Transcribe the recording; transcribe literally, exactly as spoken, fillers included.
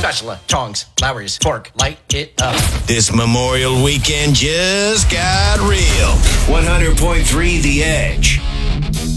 spatula, tongs, Lowry's, fork, light it up. This Memorial Weekend just got real. one hundred point three The Edge.